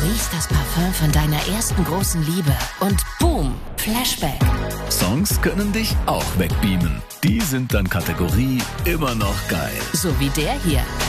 riechst das Parfüm von deiner ersten großen Liebe und boom, Flashback. Songs können dich auch wegbeamen. Die sind dann Kategorie immer noch geil. So wie der hier.